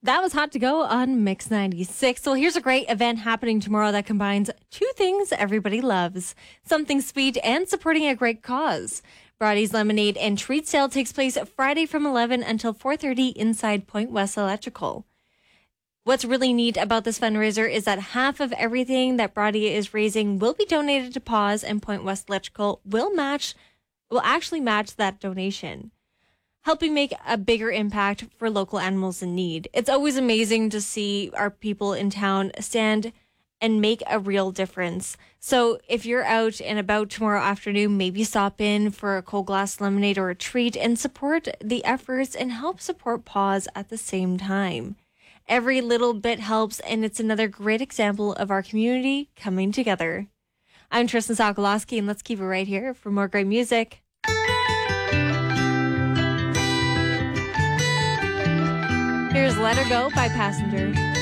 That was Hot to Go on Mix 96. Well, here's a great event happening tomorrow that combines two things everybody loves: something sweet and supporting a great cause. Brody's Lemonade and Treat Sale takes place Friday from 11 until 4:30 inside Point West Electrical. What's really neat about this fundraiser is that half of everything that Brody is raising will be donated to Paws, and Point West Electrical will actually match that donation, helping make a bigger impact for local animals in need. It's always amazing to see our people in town stand and make a real difference. So if you're out and about tomorrow afternoon, maybe stop in for a cold glass lemonade or a treat and support the efforts and help support Paws at the same time. Every little bit helps, and it's another great example of our community coming together. I'm Tristan Sokolowski, and let's keep it right here for more great music. Here's Let Her Go by Passenger.